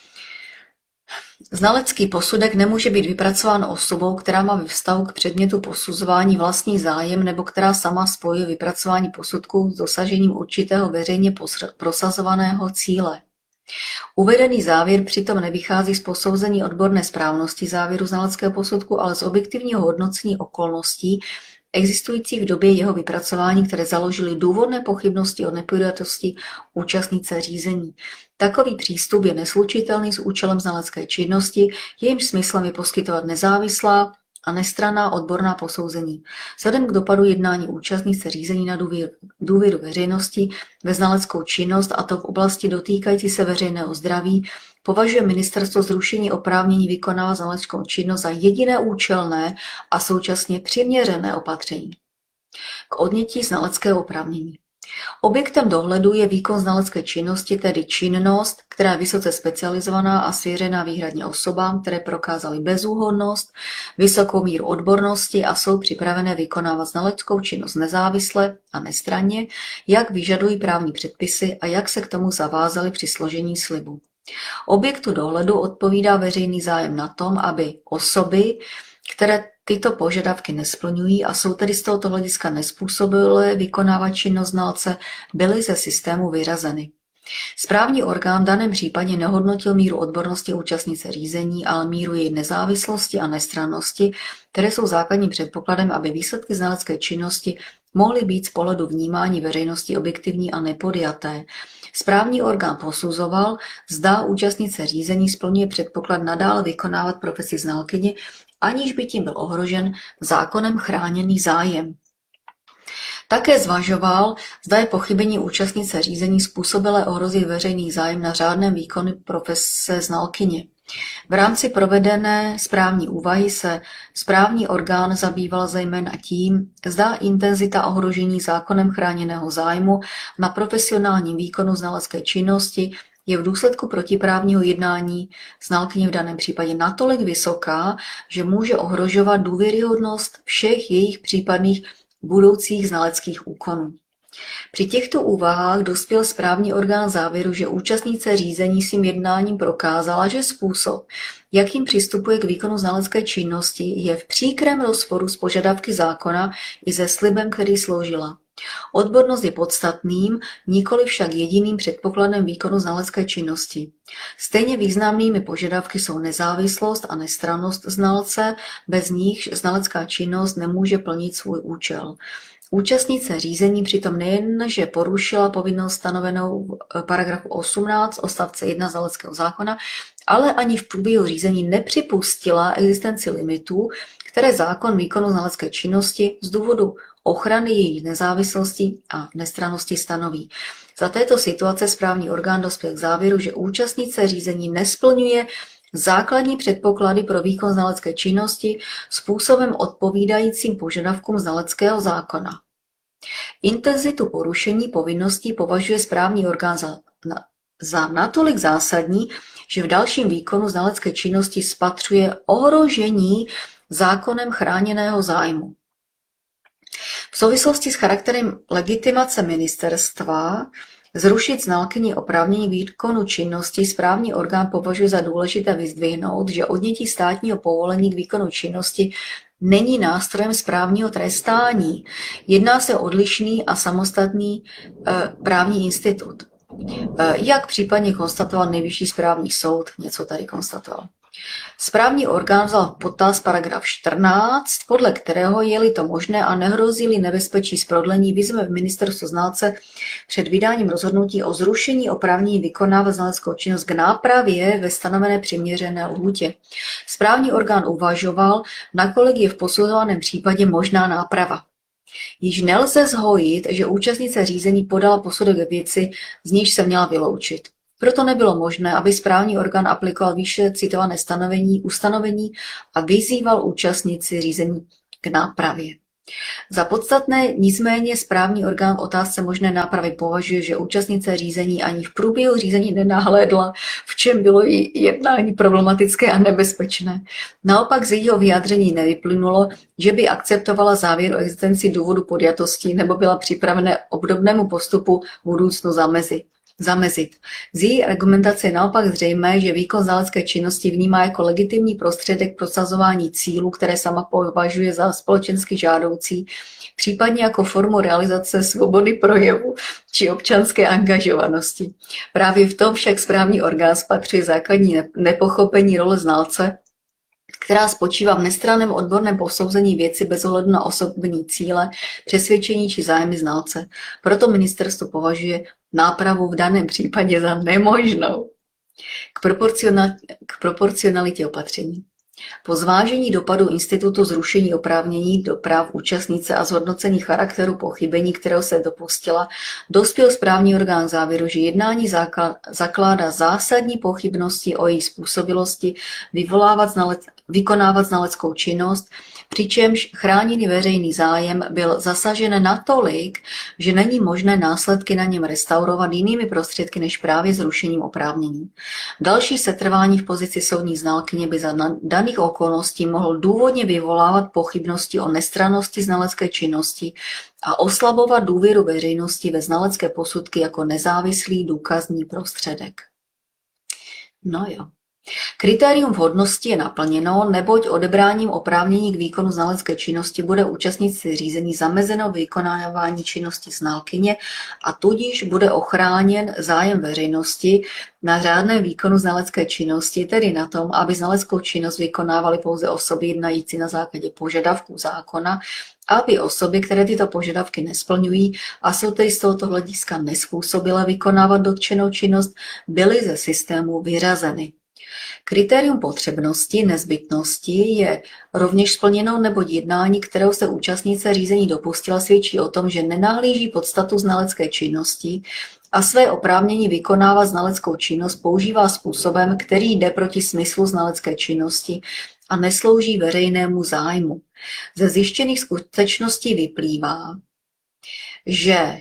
Znalecký posudek nemůže být vypracován osobou, která má ve vztahu k předmětu posuzování vlastní zájem nebo která sama spojuje vypracování posudku s dosažením určitého veřejně prosazovaného cíle. Uvedený závěr přitom nevychází z posouzení odborné správnosti závěru znaleckého posudku, ale z objektivního hodnocení okolností existujících v době jeho vypracování, které založily důvodné pochybnosti o nepodjatosti účastnice řízení. Takový přístup je neslučitelný s účelem znalecké činnosti, jejímž smyslem je poskytovat nezávislá a nestranná odborná posouzení. Vzhledem k dopadu jednání účastnice řízení na důvěru, důvěru veřejnosti ve znaleckou činnost, a to v oblasti dotýkající se veřejného zdraví, považuje ministerstvo zrušení oprávnění vykonávat znaleckou činnost za jediné účelné a současně přiměřené opatření k odnětí znaleckého oprávnění. Objektem dohledu je výkon znalecké činnosti, tedy činnost, která je vysoce specializovaná a svěřená výhradně osobám, které prokázaly bezúhonnost, vysokou míru odbornosti a jsou připravené vykonávat znaleckou činnost nezávisle a nestranně, jak vyžadují právní předpisy a jak se k tomu zavázali při složení slibu. Objektu dohledu odpovídá veřejný zájem na tom, aby osoby, které tyto požadavky nesplňují a jsou tedy z tohoto hlediska nezpůsobilé vykonávat činnost znalce, byly ze systému vyřazeny. Správní orgán v daném případě nehodnotil míru odbornosti účastnice řízení, ale míru její nezávislosti a nestrannosti, které jsou základním předpokladem, aby výsledky znalecké činnosti mohly být z pohledu vnímání veřejnosti objektivní a nepodjaté. Správní orgán posuzoval, zda účastnice řízení splňuje předpoklad nadále vykonávat profesi znalkyně, aniž by tím byl ohrožen zákonem chráněný zájem. Také zvažoval, zda je pochybení účastnice řízení způsobilé ohrozit veřejný zájem na řádném výkonu profese znalkyně. V rámci provedené správní úvahy se správní orgán zabýval zejména tím, zda intenzita ohrožení zákonem chráněného zájmu na profesionálním výkonu znalecké činnosti je v důsledku protiprávního jednání znalkyně v daném případě natolik vysoká, že může ohrožovat důvěryhodnost všech jejich případných budoucích znaleckých úkonů. Při těchto úvahách dospěl správní orgán závěru, že účastnice řízení svým jednáním prokázala, že způsob, jakým přistupuje k výkonu znalecké činnosti, je v příkrém rozporu s požadavky zákona i se slibem, který složila. Odbornost je podstatným, nikoli však jediným předpokladem výkonu znalecké činnosti. Stejně významnými požadavky jsou nezávislost a nestrannost znalce, bez nichž znalecká činnost nemůže plnit svůj účel. Účastnice řízení přitom nejenže porušila povinnost stanovenou v paragrafu osmnáct odstavce jedna znaleckého zákona, ale ani v průběhu řízení nepřipustila existenci limitů, které zákon výkonu znalecké činnosti z důvodu ochrany její nezávislosti a nestrannosti stanoví. Za této situace správní orgán dospěl k závěru, že účastnice řízení nesplňuje základní předpoklady pro výkon znalecké činnosti způsobem odpovídajícím požadavkům znaleckého zákona. Intenzitu porušení povinností považuje správní orgán za, na, za natolik zásadní, že v dalším výkonu znalecké činnosti spatřuje ohrožení zákonem chráněného zájmu. V souvislosti s charakterem legitimace ministerstva zrušit znalkyni oprávnění výkonu činnosti správní orgán považuje za důležité vyzdvihnout, že odnětí státního povolení k výkonu činnosti není nástrojem správního trestání. Jedná se o odlišný a samostatný e, právní institut. E, jak případně konstatoval Nejvyšší správní soud, něco tady konstatoval. Správní orgán vzal v potaz paragraf čtrnáct, podle kterého je-li to možné a nehrozí-li nebezpečí z prodlení, vyzve ministerstvo znalce před vydáním rozhodnutí o zrušení oprávnění vykonávat znaleckou činnost k nápravě ve stanovené přiměřené lhůtě. Správní orgán uvažoval, nakolik je v posuzovaném případě možná náprava. Již nelze zhojit, že účastnice řízení podala posudek ve věci, z níž se měla vyloučit. Proto nebylo možné, aby správní orgán aplikoval výše citované stanovení, ustanovení a vyzýval účastníci řízení k nápravě. Za podstatné nicméně správní orgán v otázce možné nápravy považuje, že účastnice řízení ani v průběhu řízení nenahlédla, v čem bylo její jednání problematické a nebezpečné. Naopak z jejího vyjádření nevyplynulo, že by akceptovala závěr o existenci důvodu podjatosti nebo byla připravena obdobnému postupu v budoucnu zamezit. zamezit. Z její argumentace je naopak zřejmé, že výkon znalecké činnosti vnímá jako legitimní prostředek prosazování cílů, které sama považuje za společensky žádoucí, případně jako formu realizace svobody projevu či občanské angažovanosti. Právě v tom však správní orgán spatřuje základní nepochopení role znalce, která spočívá v nestranném odborném posouzení věci bez ohledu na osobní cíle, přesvědčení či zájmy znalce. Proto ministerstvo považuje nápravu v daném případě za nemožnou. K, proporciona- k proporcionalitě opatření. Po zvážení dopadu institutu zrušení oprávnění do práv účastnice a zhodnocení charakteru pochybení, kterého se dopustila, dospěl správní orgán k závěru, že jednání zakládá zásadní pochybnosti o její způsobilosti vyvolávat znalec, vykonávat znaleckou činnost, přičemž chráněný veřejný zájem byl zasažen natolik, že není možné následky na něm restaurovat jinými prostředky než právě zrušením oprávnění. Další setrvání v pozici soudní znalkyně by za daných okolností mohl důvodně vyvolávat pochybnosti o nestrannosti znalecké činnosti a oslabovat důvěru veřejnosti ve znalecké posudky jako nezávislý důkazní prostředek. No jo. Kritérium vhodnosti je naplněno, neboť odebráním oprávnění k výkonu znalecké činnosti bude účastnici řízení zamezeno vykonávání činnosti znalkyně a tudíž bude ochráněn zájem veřejnosti na řádném výkonu znalecké činnosti, tedy na tom, aby znaleckou činnost vykonávaly pouze osoby jednající na základě požadavků zákona, aby osoby, které tyto požadavky nesplňují a jsou tedy z tohoto hlediska nezpůsobilé vykonávat dotčenou činnost, byly ze systému vyřazeny. Kritérium potřebnosti, nezbytnosti je rovněž splněno, neboť jednání, kterého se účastnice řízení dopustila, svědčí o tom, že nenahlíží podstatu znalecké činnosti a své oprávnění vykonávat znaleckou činnost používá způsobem, který jde proti smyslu znalecké činnosti a neslouží veřejnému zájmu. Ze zjištěných skutečností vyplývá, že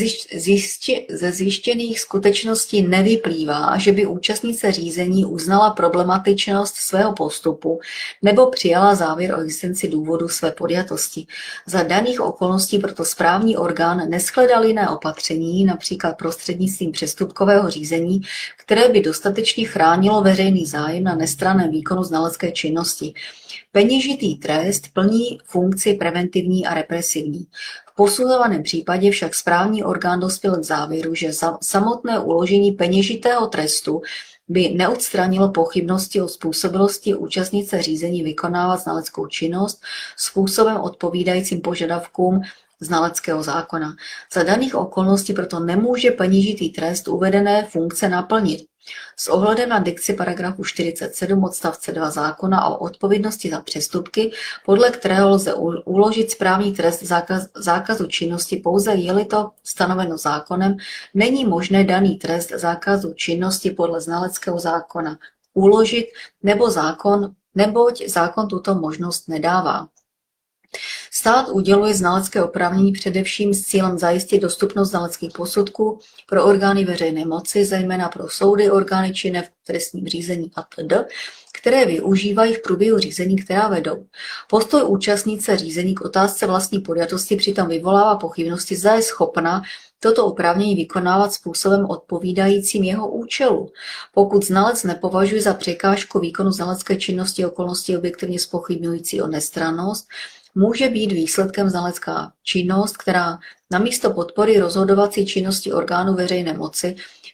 Ze zjištěných skutečností nevyplývá, že by účastnice řízení uznala problematičnost svého postupu nebo přijala závěr o existenci důvodu své podjatosti. Za daných okolností proto správní orgán neshledal jiné opatření, například prostřednictvím přestupkového řízení, které by dostatečně chránilo veřejný zájem na nestranném výkonu znalecké činnosti. Peněžitý trest plní funkci preventivní a represivní. V posuzovaném případě však správní orgán dospěl k závěru, že samotné uložení peněžitého trestu by neodstranilo pochybnosti o způsobilosti účastnice řízení vykonávat znaleckou činnost způsobem odpovídajícím požadavkům znaleckého zákona. Za daných okolností proto nemůže peněžitý trest uvedené funkce naplnit. S ohledem na dikci paragrafu čtyřicet sedm odstavce dva zákona o odpovědnosti za přestupky, podle kterého lze uložit správní trest zákaz, zákazu činnosti pouze je-li to stanoveno zákonem, není možné daný trest zákazu činnosti podle znaleckého zákona uložit nebo zákon, neboť zákon tuto možnost nedává. Stát uděluje znalecké oprávnění především s cílem zajistit dostupnost znaleckých posudků pro orgány veřejné moci, zejména pro soudy, orgány činné v trestním řízení a td., které využívají v průběhu řízení, která vedou. Postoj účastnice řízení k otázce vlastní podjatosti přitom vyvolává pochybnosti, zda je schopna toto oprávnění vykonávat způsobem odpovídajícím jeho účelu. Pokud znalec nepovažuje za překážku výkonu znalecké činnosti okolnosti objektivně zpochybňující o nestrannost, může být výsledkem znalecká činnost, která namísto podpory rozhodovací činnosti orgánů veřejné moci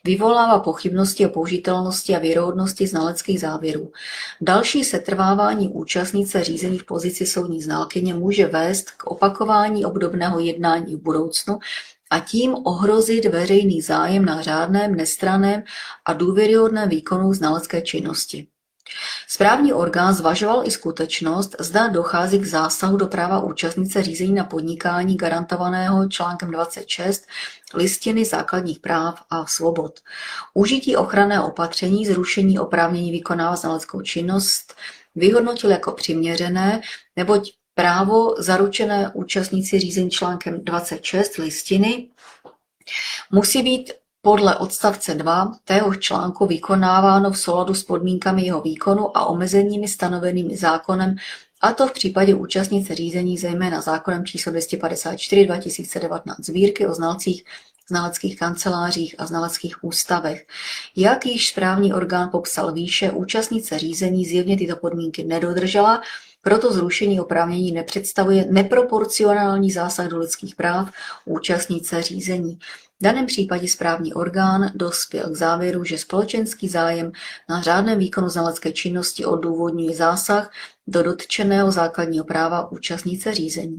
vyvolává pochybnosti o použitelnosti a věrohodnosti znaleckých závěrů. Další setrvávání účastnice řízení v pozici soudní znalkyně může vést k opakování obdobného jednání v budoucnu a tím ohrozit veřejný zájem na řádném, nestranném a důvěryhodném výkonu znalecké činnosti. Správní orgán zvažoval i skutečnost, zda dochází k zásahu do práva účastnice řízení na podnikání garantovaného článkem dvacet šest Listiny základních práv a svobod. Užití ochranného opatření, zrušení oprávnění vykonávat znaleckou činnost vyhodnotil jako přiměřené, neboť právo zaručené účastníci řízení článkem dvacet šest Listiny musí být podle odstavce dva téhož článku vykonáváno v souladu s podmínkami jeho výkonu a omezeními stanovenými zákonem, a to v případě účastnice řízení zejména zákonem číslo dvě stě padesát čtyři dva tisíce devatenáct Sbírky o znalcích, znaleckých kancelářích a znaleckých ústavech. Jak již správní orgán popsal výše, účastnice řízení zjevně tyto podmínky nedodržela, proto zrušení oprávnění nepředstavuje neproporcionální zásah do lidských práv účastnice řízení. V daném případě správní orgán dospěl k závěru, že společenský zájem na řádném výkonu znalecké činnosti odůvodňuje zásah do dotčeného základního práva účastnice řízení.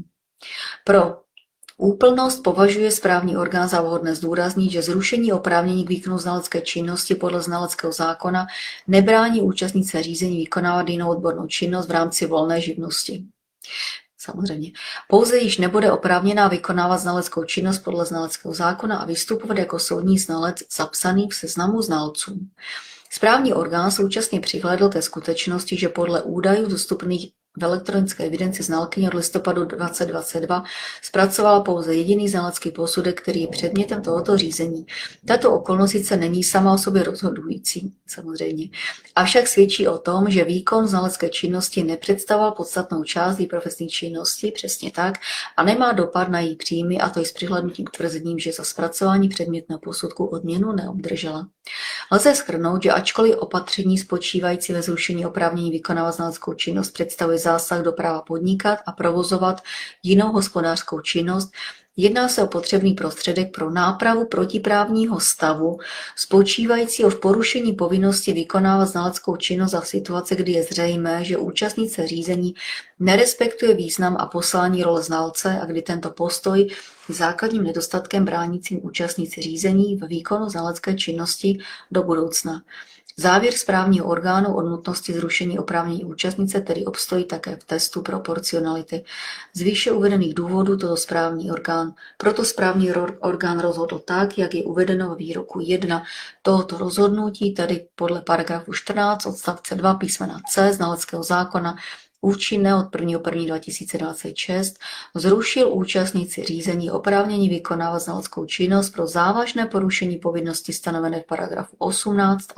Pro úplnost považuje správní orgán za vhodné zdůraznit, že zrušení oprávnění k výkonu znalecké činnosti podle znaleckého zákona nebrání účastnice řízení vykonávat jinou odbornou činnost v rámci volné živnosti. Samozřejmě. Pouze již nebude oprávněná vykonávat znaleckou činnost podle znaleckého zákona a vystupovat jako soudní znalec zapsaný v seznamu znalců. Správní orgán současně přihlédl ke skutečnosti, že podle údajů dostupných v elektronické evidenci znalkyně od listopadu dva tisíce dvacet dva zpracovala pouze jediný znalecký posudek, který je předmětem tohoto řízení. Tato okolnost sice není sama o sobě rozhodující, samozřejmě, avšak svědčí o tom, že výkon znalecké činnosti nepředstavoval podstatnou část její profesní činnosti, přesně tak, a nemá dopad na její příjmy, a to i s přihlédnutím k tvrzením, že za zpracování předmětného posudku odměnu neobdržela. Lze shrnout, že ačkoliv opatření spočívající ve zrušení oprávnění vykonávat znaleckou činnost představuje zásah do práva podnikat a provozovat jinou hospodářskou činnost, jedná se o potřebný prostředek pro nápravu protiprávního stavu spočívajícího v porušení povinnosti vykonávat znaleckou činnost za situace, kdy je zřejmé, že účastnice řízení nerespektuje význam a poslání role znalce a kdy tento postoj je základním nedostatkem bránícím účastnici řízení ve výkonu znalecké činnosti do budoucna. Závěr správního orgánu o nutnosti zrušení oprávnění účastnice tedy obstojí také v testu proporcionality. Z výše uvedených důvodů toto správní orgán, proto správní orgán rozhodl tak, jak je uvedeno v výroku jedna tohoto rozhodnutí, tedy podle paragrafu čtrnáct odstavce dva písmena C znaleckého zákona účinné od prvního prvního dva tisíce dvacet šest, zrušil účastníci řízení oprávnění vykonávat znaleckou činnost pro závažné porušení povinnosti stanovené v paragrafu osmnáct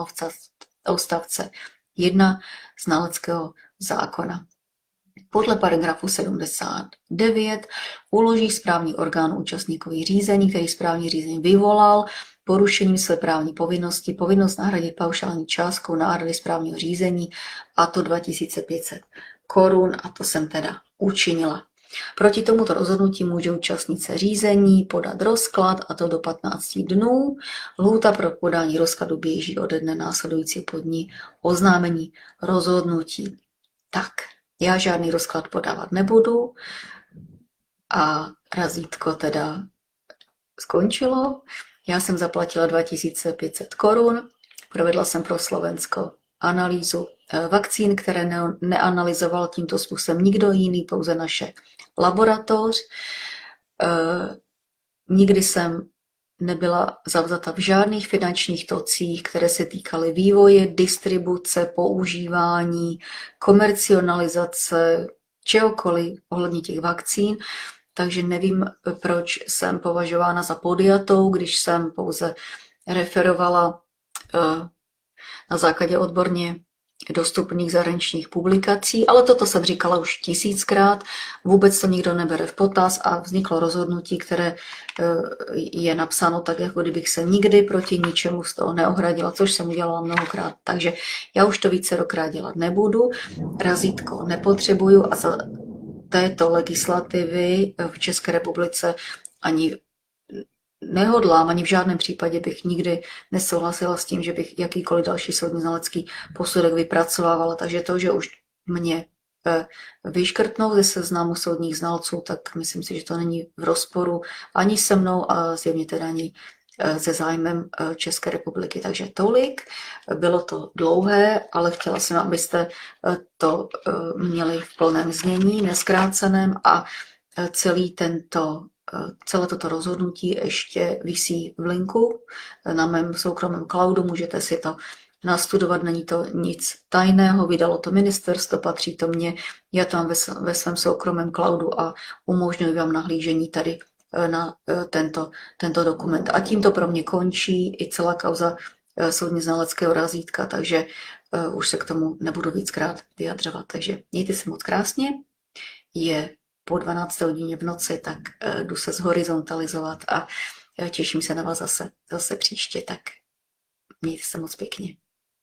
odstavce jedna znaleckého zákona. Podle paragrafu sedmdesát devět uloží správní orgán účastníkovi řízení, který správní řízení vyvolal, porušením své právní povinnosti, povinnost nahradit paušální částkou náhrady správního řízení, a to dva tisíce pět set korun, a to jsem teda učinila. Proti tomuto rozhodnutí může účastnice řízení podat rozklad, a to do patnácti dnů. Lhůta pro podání rozkladu běží ode dne následující po dni oznámení rozhodnutí. Tak, já žádný rozklad podávat nebudu a razítko teda skončilo. Já jsem zaplatila dva tisíce pět set korun, provedla jsem pro Slovensko analýzu vakcín, které ne- neanalyzoval tímto způsobem nikdo jiný, pouze naše laboratoř. E, nikdy jsem nebyla zavzata v žádných finančních tocích, které se týkaly vývoje, distribuce, používání, komercionalizace, čehokoliv ohledně těch vakcín. Takže nevím, proč jsem považována za podjatou, když jsem pouze referovala e, na základě odborně dostupných zahraničních publikací, ale toto jsem říkala už tisíckrát, vůbec to nikdo nebere v potaz a vzniklo rozhodnutí, které je napsáno tak, jako kdybych se nikdy proti ničemu z toho neohradila, což jsem udělala mnohokrát. Takže já už to vícerokrát dělat nebudu, razítko nepotřebuju a za této legislativy v České republice ani nehodlám, ani v žádném případě bych nikdy nesouhlasila s tím, že bych jakýkoliv další soudní znalecký posudek vypracovávala, takže to, že už mě vyškrtnou ze seznamu soudních znalců, tak myslím si, že to není v rozporu ani se mnou a zjevně teda ani se zájmem České republiky. Takže tolik. Bylo to dlouhé, ale chtěla jsem, abyste to měli v plném znění, neskráceném, a celý tento, celé toto rozhodnutí ještě visí v linku na mém soukromém cloudu, můžete si to nastudovat, není to nic tajného, vydalo to ministerstvo, patří to mně, já to mám ve, ve svém soukromém cloudu a umožňuji vám nahlížení tady na tento, tento dokument. A tím to pro mě končí i celá kauza soudně znaleckého razítka, takže uh, už se k tomu nebudu víckrát vyjadřovat. Takže mějte se moc krásně, je po dvanácté hodině v noci, tak uh, jdu se zhorizontalizovat a uh, těším se na vás zase, zase příště, tak mějte se moc pěkně.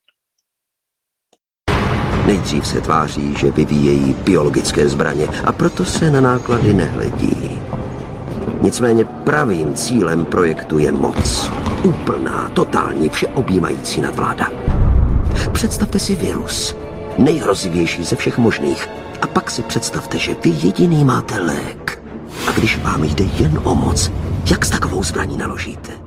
Nejdřív se tváří, že vyvíjejí biologické zbraně a proto se na náklady nehledí. Nicméně pravým cílem projektu je moc. Úplná, totální, všeobjímající nadvláda. Představte si virus, nejhrozivější ze všech možných. A pak si představte, že vy jediný máte lék. A když vám jde jen o moc, jak s takovou zbraní naložíte?